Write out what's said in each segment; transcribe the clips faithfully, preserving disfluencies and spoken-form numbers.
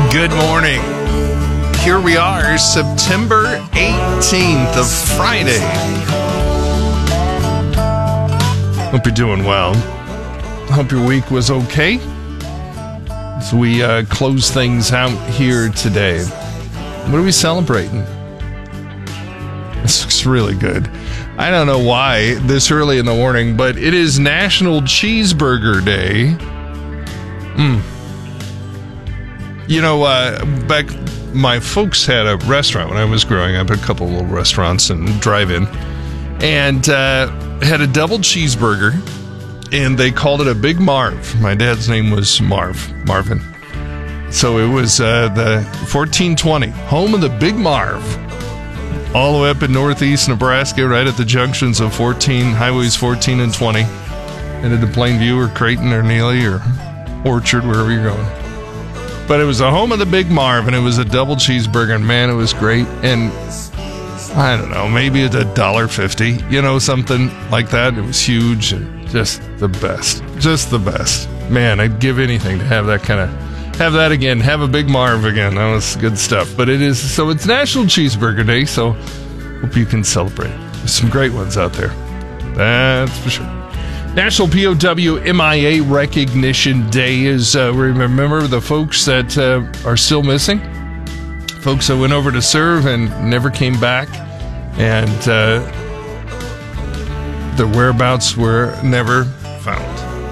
Good morning. Here we are, September eighteenth of Friday. Hope you're doing well. Hope your week was okay. As we uh, close things out here today. What are we celebrating? This looks really good. I don't know why this early in the morning, but it is National Cheeseburger Day. Mm. You know, uh, back, my folks had a restaurant when I was growing up, a couple of little restaurants and drive-in, and uh, had a double cheeseburger, and they called it a Big Marv. My dad's name was Marv, Marvin. So it was uh, the fourteen twenty, home of the Big Marv, all the way up in northeast Nebraska, right at the junctions of fourteen, highways fourteen and twenty, headed to Plainview or Creighton or Neely or Orchard, wherever you're going. But it was the home of the Big Marv, and it was a double cheeseburger, and man, it was great. And I don't know, maybe it's a dollar fifty, you know, something like that. It was huge and just the best, just the best. Man, I'd give anything to have that kind of, have that again, have a Big Marv again. That was good stuff. But it is, so it's National Cheeseburger Day, so hope you can celebrate. There's some great ones out there. That's for sure. National P O W M I A Recognition Day is, uh, we remember the folks that uh, are still missing. Folks that went over to serve and never came back. And uh, their whereabouts were never found.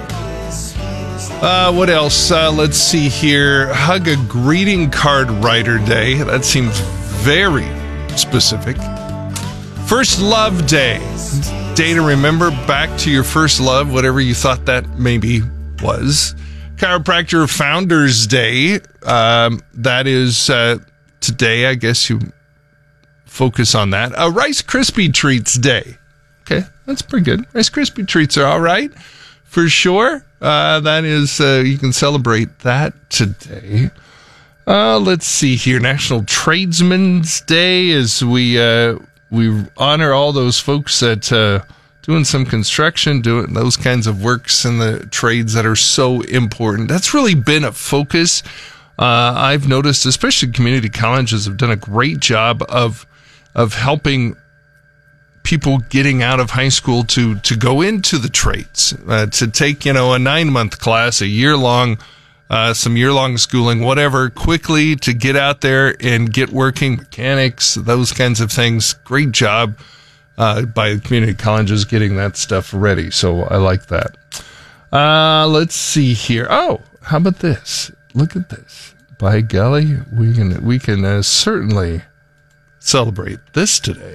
Uh, what else? Uh, let's see here. Hug a Greeting Card Writer Day. That seems very specific. First Love Day. Day to remember back to your first love, whatever you thought that maybe was. Chiropractor Founders Day. Um, that is uh, today. I guess you focus on that. Uh, Rice Krispie Treats Day. Okay, that's pretty good. Rice Krispie Treats are all right, for sure. Uh, that is, uh, you can celebrate that today. Uh, let's see here. National Tradesman's Day as we... Uh, We honor all those folks that uh, doing some construction, doing those kinds of works in the trades that are so important. That's really been a focus. Uh, I've noticed, especially community colleges have done a great job of of helping people getting out of high school to to go into the trades, uh, to take, you know, a nine month class, a year long. Uh, some year-long schooling, whatever, quickly to get out there and get working, mechanics, those kinds of things. Great job uh, by community colleges getting that stuff ready. So I like that. Uh, let's see here. Oh, how about this? Look at this. By golly, we can we can uh, certainly celebrate this today.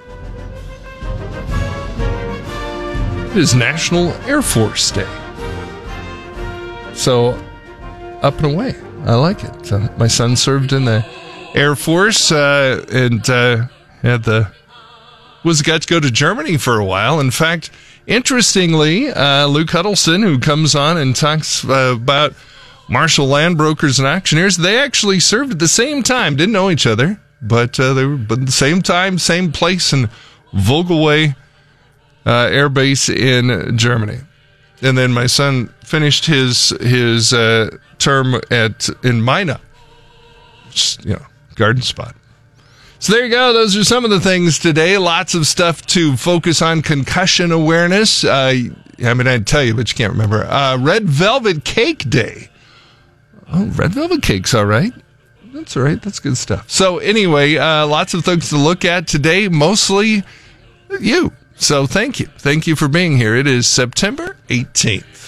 It is National Air Force Day. So. Up and away. I like it. So my son served in the Air Force uh, and uh, had the was got to go to Germany for a while. In fact, interestingly, uh, Luke Huddleston, who comes on and talks uh, about Marshall Land Brokers and Auctioneers, they actually served at the same time. Didn't know each other, but uh, they were at the same time, same place in Vogelway uh, Air Base in Germany. And then my son finished his his uh, term at in Mina, just, you know, garden spot. So there you go. Those are some of the things today. Lots of stuff to focus on. Concussion awareness. Uh, I mean, I'd tell you, but you can't remember. Uh, Red Velvet Cake Day. Oh, Red Velvet Cake's all right. That's all right. That's good stuff. So anyway, uh, lots of things to look at today. Mostly you. So thank you. Thank you for being here. It is September eighteenth.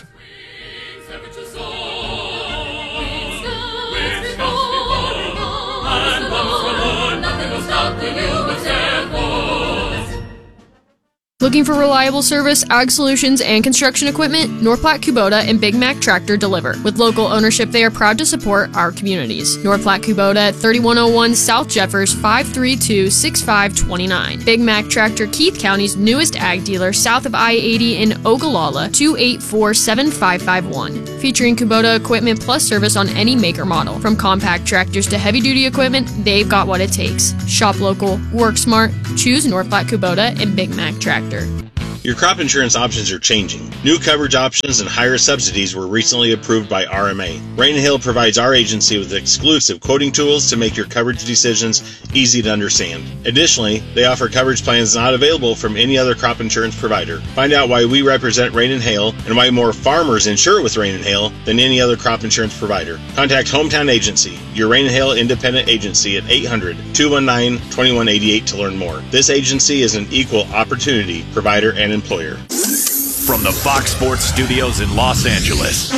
Looking for reliable service, ag solutions, and construction equipment? North Platte Kubota and Big Mac Tractor deliver. With local ownership, they are proud to support our communities. North Platte Kubota, thirty-one oh one South Jeffers, five three two, six five two nine. Big Mac Tractor, Keith County's newest ag dealer, south of I eighty in Ogallala, two eight four, seven five five one. Featuring Kubota equipment plus service on any make or model. From compact tractors to heavy-duty equipment, they've got what it takes. Shop local, work smart, choose North Platte Kubota and Big Mac Tractor. Your crop insurance options are changing. New coverage options and higher subsidies were recently approved by R M A. Rain and Hail provides our agency with exclusive quoting tools to make your coverage decisions easy to understand. Additionally, they offer coverage plans not available from any other crop insurance provider. Find out why we represent Rain and Hail and why more farmers insure with Rain and Hail than any other crop insurance provider. Contact Hometown Agency, your Rain and Hail independent agency at eight hundred, two one nine, two one eight eight to learn more. This agency is an equal opportunity provider and employer. From the Fox Sports Studios in Los Angeles,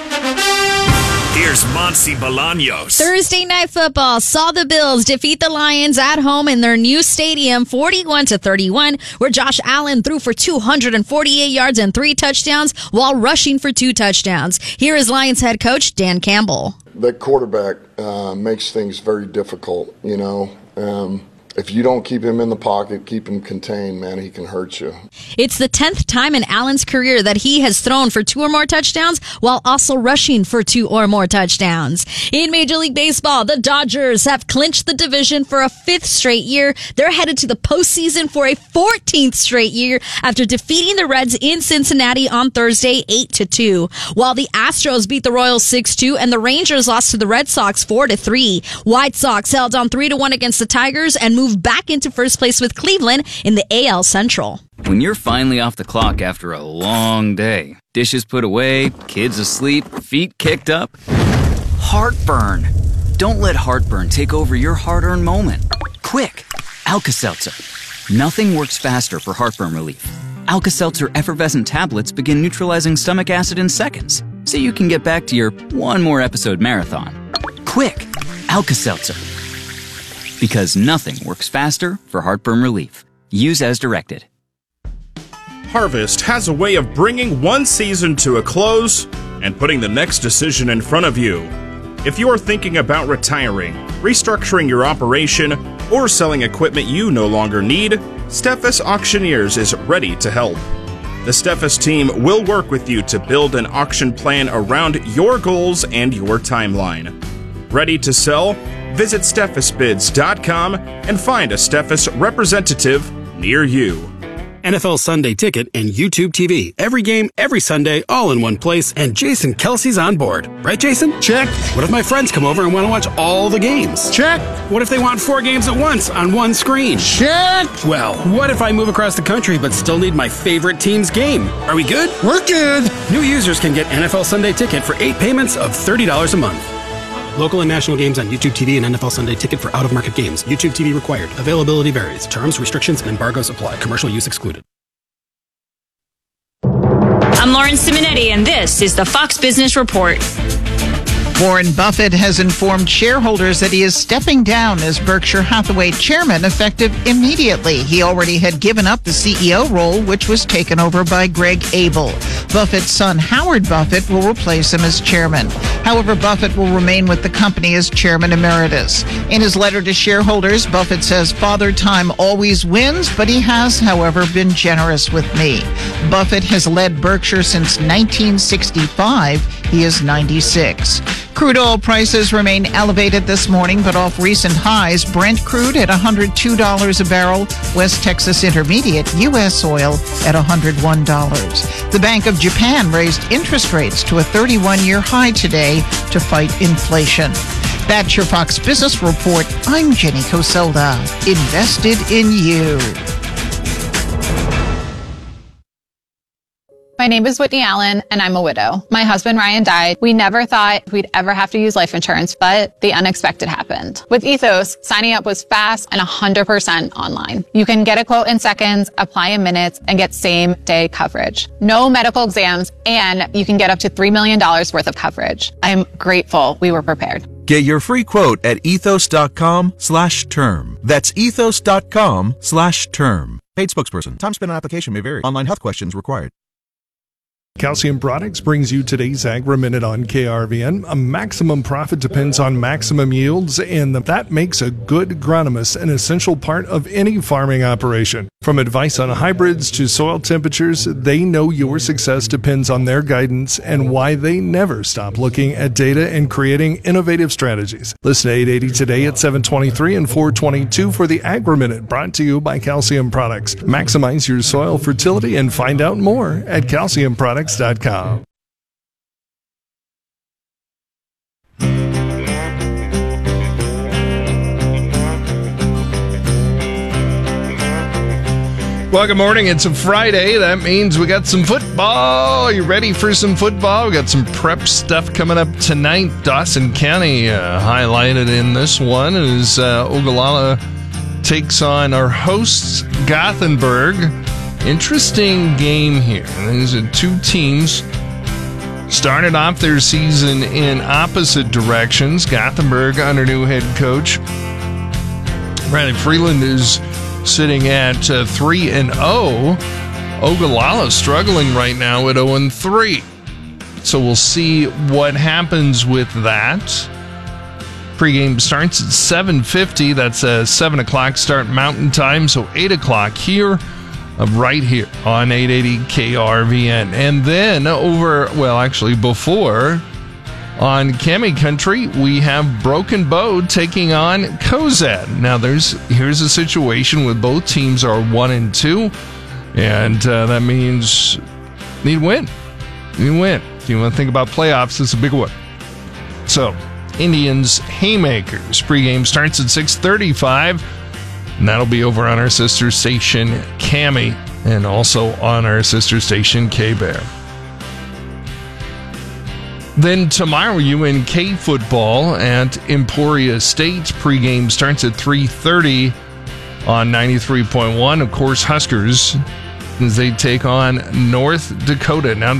here's Monty Bolaños. Thursday Night Football saw the Bills defeat the Lions at home in their new stadium forty-one to thirty-one, where Josh Allen threw for two hundred forty-eight yards and three touchdowns while rushing for two touchdowns. Here is Lions head coach Dan Campbell. That quarterback uh, makes things very difficult, you know. Um, If you don't keep him in the pocket, keep him contained, man, he can hurt you. It's the tenth time in Allen's career that he has thrown for two or more touchdowns while also rushing for two or more touchdowns. In Major League Baseball, the Dodgers have clinched the division for a fifth straight year. They're headed to the postseason for a fourteenth straight year after defeating the Reds in Cincinnati on Thursday eight to two. While the Astros beat the Royals six two and the Rangers lost to the Red Sox four to three. White Sox held on three to one against the Tigers and moved back into first place with Cleveland in the A L Central. When you're finally off the clock after a long day, dishes put away, kids asleep, feet kicked up, heartburn. Don't let heartburn take over your hard-earned moment. Quick, Alka-Seltzer. Nothing works faster for heartburn relief. Alka-Seltzer effervescent tablets begin neutralizing stomach acid in seconds, so you can get back to your one more episode marathon. Quick, Alka-Seltzer. Because nothing works faster for heartburn relief. Use as directed. Harvest has a way of bringing one season to a close and putting the next decision in front of you. If you are thinking about retiring, restructuring your operation, or selling equipment you no longer need, Steffes Auctioneers is ready to help. The Steffes team will work with you to build an auction plan around your goals and your timeline. Ready to sell? Visit Steffes Bids dot com and find a Steffes representative near you. N F L Sunday Ticket and YouTube T V. Every game, every Sunday, all in one place, and Jason Kelsey's on board. Right, Jason? Check. What if my friends come over and want to watch all the games? Check. What if they want four games at once on one screen? Check. Well, what if I move across the country but still need my favorite team's game? Are we good? We're good. New users can get N F L Sunday Ticket for eight payments of thirty dollars a month. Local and national games on YouTube T V and N F L Sunday Ticket for out-of-market games. YouTube T V required. Availability varies. Terms, restrictions, and embargoes apply. Commercial use excluded. I'm Lauren Simonetti, and this is the Fox Business Report. Warren Buffett has informed shareholders that he is stepping down as Berkshire Hathaway chairman effective immediately. He already had given up the C E O role, which was taken over by Greg Abel. Buffett's son, Howard Buffett, will replace him as chairman. However, Buffett will remain with the company as chairman emeritus. In his letter to shareholders, Buffett says, "Father Time always wins, but he has, however, been generous with me." Buffett has led Berkshire since nineteen sixty-five. He is ninety-six. Crude oil prices remain elevated this morning, but off recent highs. Brent crude at one hundred two dollars a barrel. West Texas Intermediate U S oil at one hundred one dollars. The Bank of Japan raised interest rates to a thirty-one-year high today to fight inflation. That's your Fox Business Report. I'm Jenny Coselda. Invested in you. My name is Whitney Allen, and I'm a widow. My husband, Ryan, died. We never thought we'd ever have to use life insurance, but the unexpected happened. With Ethos, signing up was fast and one hundred percent online. You can get a quote in seconds, apply in minutes, and get same-day coverage. No medical exams, and you can get up to three million dollars worth of coverage. I'm grateful we were prepared. Get your free quote at ethos.com slash term. That's ethos.com slash term. Paid spokesperson. Time spent on application may vary. Online health questions required. Calcium Products brings you today's Agri Minute on K R V N. A maximum profit depends on maximum yields, and that makes a good agronomist an essential part of any farming operation. From advice on hybrids to soil temperatures, they know your success depends on their guidance and why they never stop looking at data and creating innovative strategies. Listen to eight eighty today at seven twenty-three and four twenty-two for the Agri Minute, brought to you by Calcium Products. Maximize your soil fertility and find out more at calcium products dot com. Well, good morning. It's a Friday. That means we got some football. Are you ready for some football? We got some prep stuff coming up tonight. Dawson County uh, highlighted in this one as uh, Ogallala takes on our hosts, Gothenburg. Interesting game here. These are two teams started off their season in opposite directions. Gothenburg under new head coach Riley Freeland is sitting at uh, three and oh. Ogallala struggling right now at oh and three. So we'll see what happens with that. Pregame starts at seven fifty. That's a seven o'clock start Mountain Time, so eight o'clock here. Right here on eight eighty K R V N. And then over, well, actually before, on Cami Country, we have Broken Bow taking on Cozad. Now, there's here's a situation where both teams are one and two, and uh, that means need win. Need win. If you want to think about playoffs, it's a big one. So, Indians Haymakers. Pregame starts at six thirty-five. And that'll be over on our sister station, Cami, and also on our sister station, K-Bear. Then tomorrow, U N K football at Emporia State. Pregame starts at three thirty on ninety-three point one. Of course, Huskers, as they take on North Dakota. Now,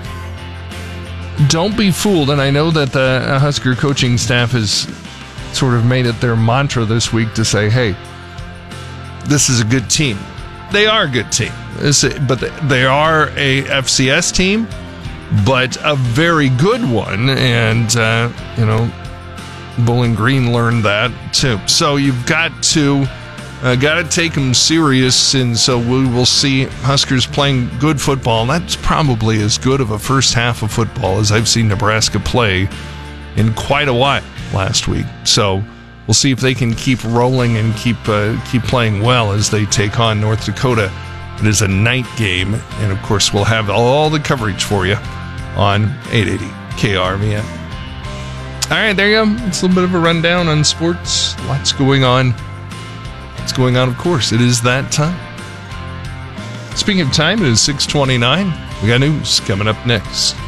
don't be fooled, and I know that the Husker coaching staff has sort of made it their mantra this week to say, hey, this is a good team. They are a good team, but they are a F C S team, but a very good one. And, uh, you know, Bowling Green learned that too. So you've got to uh, got to take them serious. And so we will see Huskers playing good football. And that's probably as good of a first half of football as I've seen Nebraska play in quite a while last week. So we'll see if they can keep rolling and keep uh, keep playing well as they take on North Dakota. It is a night game, and of course we'll have all the coverage for you on eight eighty K R V N. All right, there you go. It's a little bit of a rundown on sports. Lots going on. What's going on, of course. It is that time. Speaking of time, it is six twenty-nine. We got news coming up next.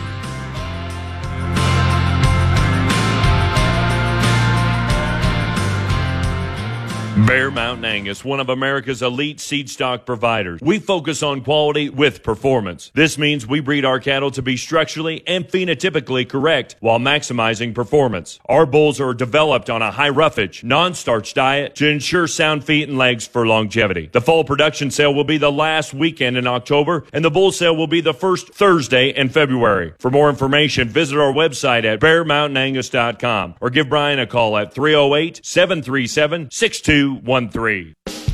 Bear Mountain Angus, one of America's elite seed stock providers. We focus on quality with performance. This means we breed our cattle to be structurally and phenotypically correct while maximizing performance. Our bulls are developed on a high roughage, non-starch diet to ensure sound feet and legs for longevity. The fall production sale will be the last weekend in October, and the bull sale will be the first Thursday in February. For more information, visit our website at bear mountain angus dot com or give Brian a call at three oh eight, seven three seven, six two one three.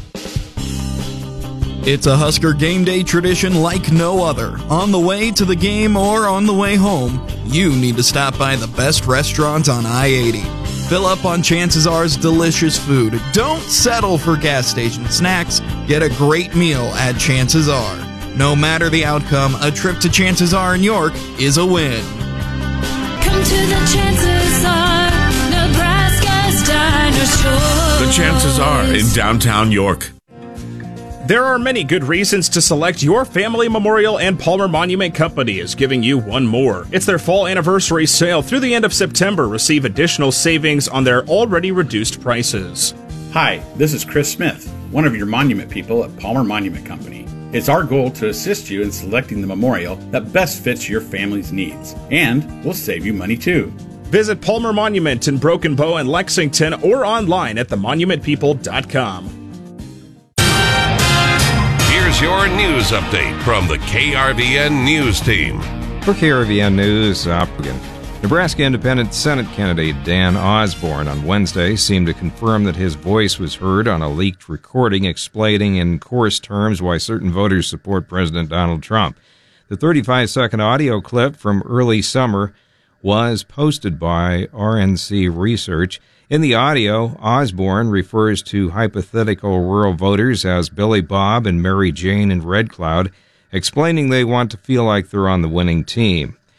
It's a Husker game day tradition like no other. On the way to the game or on the way home, you need to stop by the best restaurant on I eighty. Fill up on Chances R's delicious food. Don't settle for gas station snacks. Get a great meal at Chances R. No matter the outcome, a trip to Chances R in York is a win. Come to the Chances R, Nebraska's Dinosaur. The Chances Are in downtown York. There are many good reasons to select your Family Memorial and Palmer Monument Company is giving you one more. It's their fall anniversary sale through the end of September. Receive additional savings on their already reduced prices. Hi, this is Chris Smith, one of your monument people at Palmer Monument Company. It's our goal to assist you in selecting the memorial that best fits your family's needs, and we'll save you money too. Visit Palmer Monument in Broken Bow and Lexington or online at the monument people dot com. Here's your news update from the K R V N News Team. For K R V N News, Oregon. Nebraska Independent Senate candidate Dan Osborne on Wednesday seemed to confirm that his voice was heard on a leaked recording explaining in coarse terms why certain voters support President Donald Trump. The thirty-five second audio clip from early summer was posted by R N C Research. In the audio, Osborne refers to hypothetical rural voters as Billy Bob and Mary Jane in Red Cloud, explaining they want to feel like they're on the winning team.